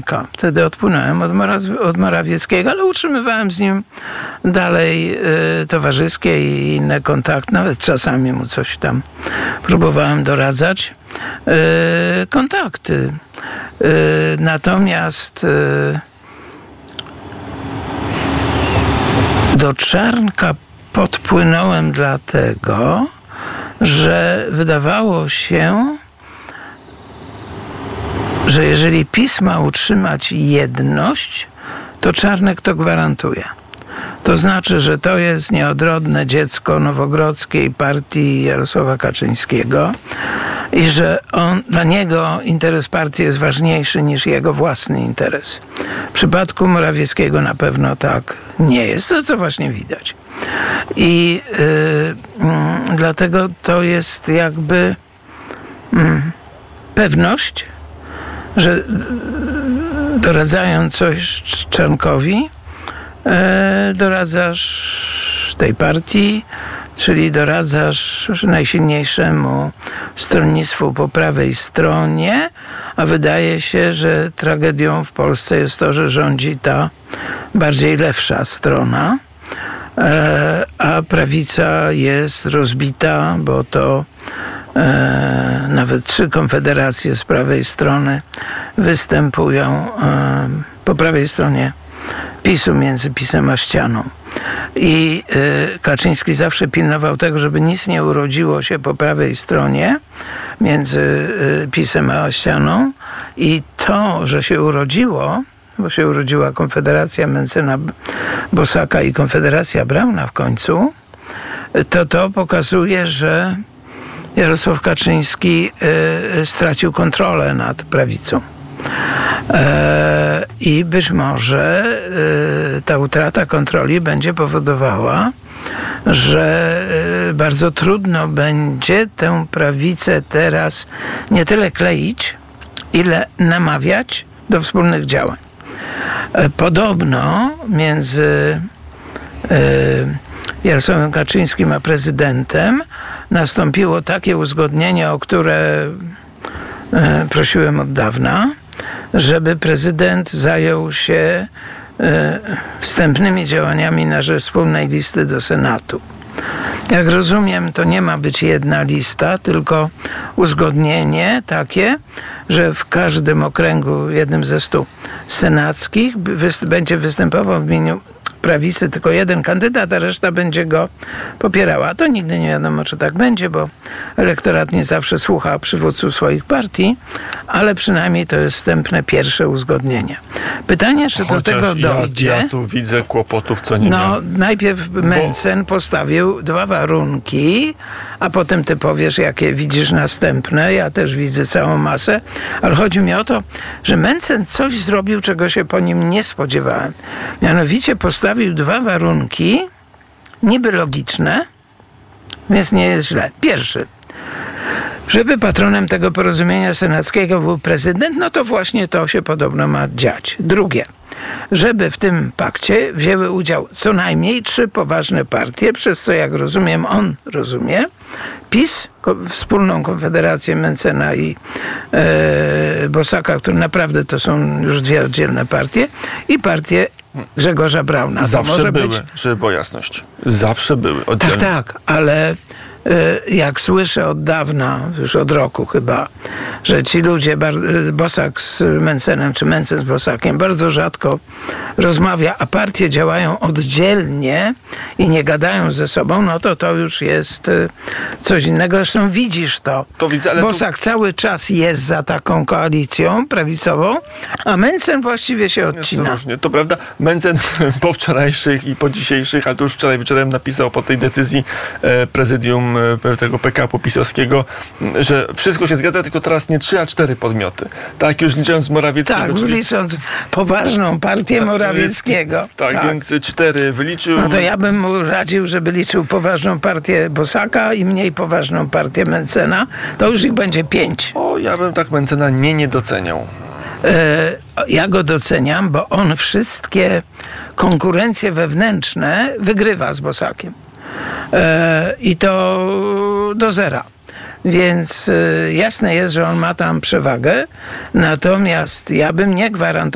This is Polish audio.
Czarnka. Wtedy odpłynąłem od Morawieckiego, ale utrzymywałem z nim dalej towarzyskie i inne kontakty. Nawet czasami mu coś tam próbowałem doradzać. Kontakty. Natomiast do Czarnka podpłynąłem dlatego, że wydawało się, że jeżeli PiS ma utrzymać jedność, to Czarnek to gwarantuje. To znaczy, że to jest nieodrodne dziecko nowogrodzkiej partii Jarosława Kaczyńskiego i że dla niego interes partii jest ważniejszy niż jego własny interes. W przypadku Morawieckiego na pewno tak nie jest, to co właśnie widać. I dlatego to jest jakby pewność, że doradzając coś Czarnkowi, doradzasz tej partii, czyli doradzasz najsilniejszemu stronnictwu po prawej stronie, a wydaje się, że tragedią w Polsce jest to, że rządzi ta bardziej lewsza strona, a prawica jest rozbita, bo to nawet 3 konfederacje z prawej strony występują po prawej stronie PiS-u, między PiS-em a ścianą. I Kaczyński zawsze pilnował tego, żeby nic nie urodziło się po prawej stronie między PiS-em a ścianą. I to, że się urodziło, bo się urodziła Konfederacja Mentzena, Bosaka i Konfederacja Brauna w końcu, to pokazuje, że Jarosław Kaczyński stracił kontrolę nad prawicą. I być może ta utrata kontroli będzie powodowała, że bardzo trudno będzie tę prawicę teraz nie tyle kleić, ile namawiać do wspólnych działań. Podobno między Jarosławem Kaczyńskim a prezydentem nastąpiło takie uzgodnienie, o które prosiłem od dawna, żeby prezydent zajął się wstępnymi działaniami na rzecz wspólnej listy do Senatu. Jak rozumiem, to nie ma być jedna lista, tylko uzgodnienie takie, że w każdym okręgu, jednym ze 100 senackich, będzie występował w imieniu prawicy tylko jeden kandydat, a reszta będzie go popierała. To nigdy nie wiadomo, czy tak będzie, bo elektorat nie zawsze słucha przywódców swoich partii, ale przynajmniej to jest wstępne pierwsze uzgodnienie. Pytanie, czy do tego dojdzie. Ja tu widzę kłopotów, co nie miał. Najpierw Mentzen postawił 2 warunki, a potem ty powiesz, jakie widzisz następne. Ja też widzę całą masę, ale chodzi mi o to, że Mentzen coś zrobił, czego się po nim nie spodziewałem. Mianowicie postawił 2 warunki, niby logiczne, więc nie jest źle. Pierwszy, żeby patronem tego porozumienia senackiego był prezydent, no to właśnie to się podobno ma dziać. Drugie, żeby w tym pakcie wzięły udział co najmniej 3 poważne partie, przez co, jak rozumiem, on rozumie, PiS, wspólną konfederację Mentzena i Bosaka, które naprawdę to są już 2 oddzielne partie, i partię Grzegorza Brauna. Zawsze były, żeby była jasność. Zawsze były oddzielne. Tak, ale jak słyszę od dawna, już od roku chyba, że ci ludzie, Bosak z Mentzenem, czy Mentzen z Bosakiem, bardzo rzadko rozmawia, a partie działają oddzielnie i nie gadają ze sobą, no to już jest coś innego. Zresztą widzisz to. To widzę, ale Bosak cały czas jest za taką koalicją prawicową, a Mentzen właściwie się odcina. Różnie. To prawda, Mentzen po wczorajszych i po dzisiejszych, ale to już wczoraj wieczorem napisał po tej decyzji prezydium tego PKP pisowskiego, że wszystko się zgadza, tylko teraz nie 3, a 4 podmioty. Tak, już licząc Morawieckiego. Tak, licząc poważną partię Morawieckiego. Tak, więc 4 wyliczył. No to ja bym mu radził, żeby liczył poważną partię Bosaka i mniej poważną partię Mentzena. To już ich będzie 5. Ja bym tak Mentzena nie doceniał. Ja go doceniam, bo on wszystkie konkurencje wewnętrzne wygrywa z Bosakiem. I to do 0. Więc jasne jest, że on ma tam przewagę, natomiast ja bym nie gwarantował